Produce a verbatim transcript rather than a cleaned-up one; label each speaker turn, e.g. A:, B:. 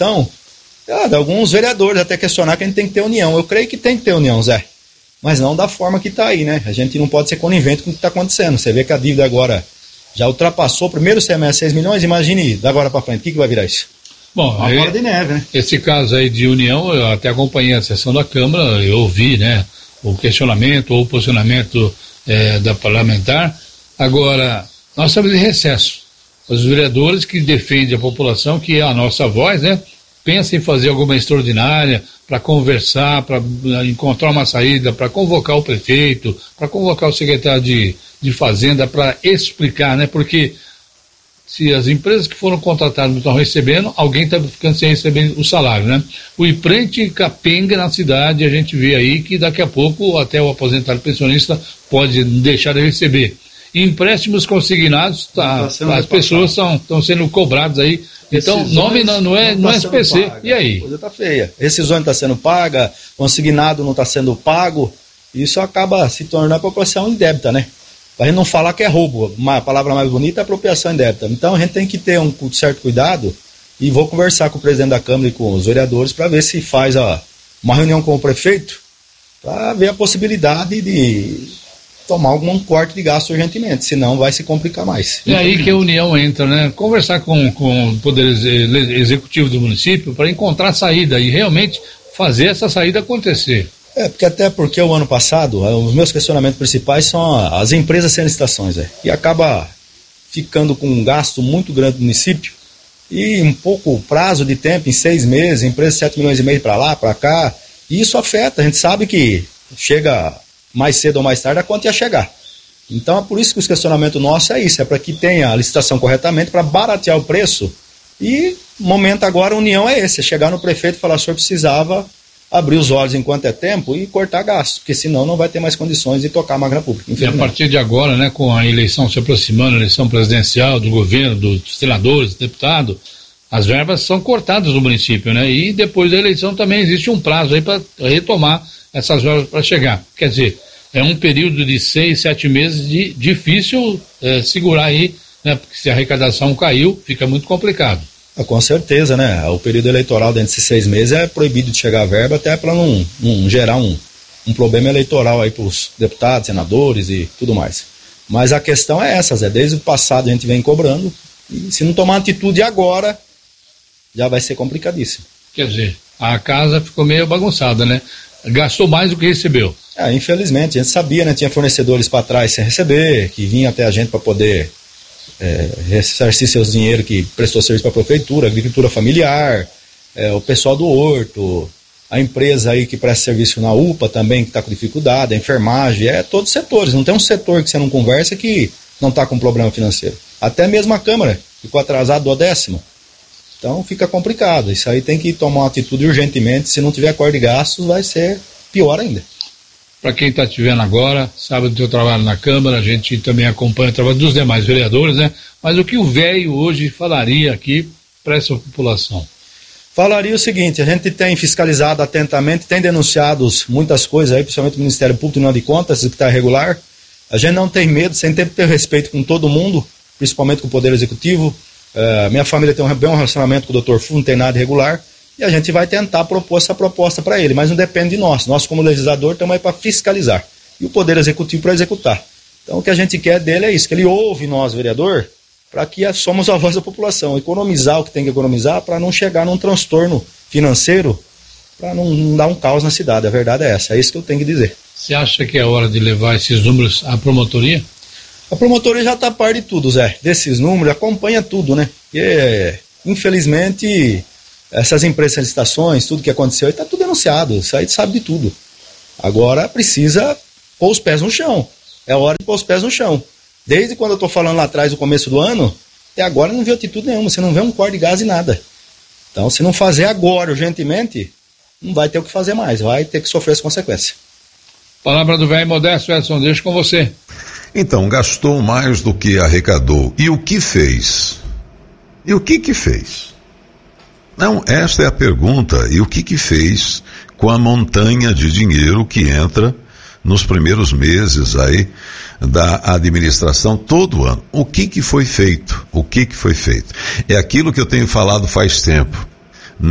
A: eleição, ah, alguns vereadores até questionar que a gente tem que ter união. Eu creio que tem que ter união, Zé, mas não da forma que está aí, né? A gente não pode ser conivente com o que está acontecendo. Você vê que a dívida agora já ultrapassou o primeiro semestre seis milhões, imagine da agora para frente, o que, que vai virar isso?
B: Bom,
A: uma bola de neve, né?
B: Esse caso aí de união, eu até acompanhei a sessão da Câmara, eu ouvi, né, o questionamento ou o posicionamento é, da parlamentar. Agora, nós estamos em recesso. Os vereadores que defendem a população, que é a nossa voz, né, pensam em fazer alguma extraordinária para conversar, para encontrar uma saída, para convocar o prefeito, para convocar o secretário de, de Fazenda, para explicar, né, porque se as empresas que foram contratadas não estão recebendo, alguém está ficando sem receber o salário, né? O IPRENTE capenga na cidade, a gente vê aí que daqui a pouco até o aposentado pensionista pode deixar de receber. E empréstimos consignados, tá, tá as pessoas estão sendo cobradas aí. Então, nome não, não é, não é S P C. Paga. E aí? A coisa
A: está feia. Rescisão está sendo paga, consignado não está sendo pago. Isso acaba se tornando a população indébita, né? Para a gente não falar que é roubo, a palavra mais bonita é apropriação indébita. Então a gente tem que ter um certo cuidado e vou conversar com o presidente da Câmara e com os vereadores para ver se faz ó, uma reunião com o prefeito para ver a possibilidade de tomar algum corte de gasto urgentemente, senão vai se complicar mais.
B: É aí que a União entra, né? Conversar com, com o Poder Executivo do município para encontrar saída e realmente fazer essa saída acontecer.
A: É, porque até porque o ano passado, os meus questionamentos principais são as empresas sem licitações, é, e acaba ficando com um gasto muito grande no município e um pouco prazo de tempo, em seis meses, empresa sete milhões e meio para lá, para cá, e isso afeta, a gente sabe que chega mais cedo ou mais tarde a conta ia chegar. Então é por isso que os questionamentos nossos é isso, é para que tenha a licitação corretamente, para baratear o preço, e o momento agora a união é esse, é chegar no prefeito e falar, o senhor precisava abrir os olhos enquanto é tempo e cortar gastos, porque senão não vai ter mais condições de tocar a máquina pública.
B: E a partir de agora, né, com a eleição se aproximando, a eleição presidencial, do governo, dos senadores, deputados, as verbas são cortadas do município, né? E depois da eleição também existe um prazo aí para retomar essas verbas para chegar. Quer dizer, é um período de seis, sete meses de difícil é, segurar aí, né? Porque se a arrecadação caiu, fica muito complicado.
A: Ah, com certeza, né? O período eleitoral dentro desses seis meses é proibido de chegar a verba, até para não, não gerar um, um problema eleitoral aí para os deputados, senadores e tudo mais. Mas a questão é essa, Zé, desde o passado a gente vem cobrando, e se não tomar atitude agora, já vai ser complicadíssimo.
B: Quer dizer, a casa ficou meio bagunçada, né? Gastou mais do que recebeu.
A: É, infelizmente, a gente sabia, né? Tinha fornecedores para trás sem receber, que vinha até a gente para poder É, ressarcir seus dinheiros que prestou serviço para a prefeitura, agricultura familiar, é, o pessoal do horto, a empresa aí que presta serviço na U P A também que está com dificuldade, a enfermagem, é todos os setores, não tem um setor que você não conversa que não está com problema financeiro. Até mesmo a Câmara ficou atrasada do décimo. Então fica complicado, isso aí tem que tomar uma atitude urgentemente, se não tiver acordo de gastos vai ser pior ainda.
B: Para quem está te vendo agora, sabe do teu trabalho na Câmara, a gente também acompanha o trabalho dos demais vereadores, né? Mas o que o velho hoje falaria aqui para essa população?
A: Falaria o seguinte, a gente tem fiscalizado atentamente, tem denunciado muitas coisas aí, principalmente o Ministério Público Tribunal de Contas, que está irregular. A gente não tem medo, sem ter, ter respeito com todo mundo, principalmente com o Poder Executivo. Uh, minha família tem um bom relacionamento com o doutor Fu, não tem nada irregular. E a gente vai tentar propor essa proposta para ele, mas não depende de nós. Nós, como legislador, estamos aí para fiscalizar. E o Poder Executivo para executar. Então, o que a gente quer dele é isso, que ele ouve nós, vereador, para que somos a voz da população. Economizar o que tem que economizar para não chegar num transtorno financeiro, para não, não dar um caos na cidade. A verdade é essa, é isso que eu tenho que dizer.
B: Você acha que é hora de levar esses números à promotoria?
A: A promotoria já está a par de tudo, Zé. Desses números, acompanha tudo, né? E, infelizmente, essas empresas, licitações, tudo que aconteceu, está tudo denunciado, isso aí sabe de tudo. Agora precisa pôr os pés no chão, é hora de pôr os pés no chão. Desde quando eu estou falando lá atrás, no começo do ano, até agora não vê atitude nenhuma, você não vê um corte de gás e nada. Então, se não fazer agora, urgentemente, não vai ter o que fazer mais, vai ter que sofrer as consequências.
B: Palavra do velho Modesto, Edson, deixa com você.
C: Então, gastou mais do que arrecadou. E o que fez? E o que que fez? Não, esta é a pergunta. E o que que fez com a montanha de dinheiro que entra nos primeiros meses aí da administração todo ano? O que que foi feito? O que que foi feito? É aquilo que eu tenho falado faz tempo.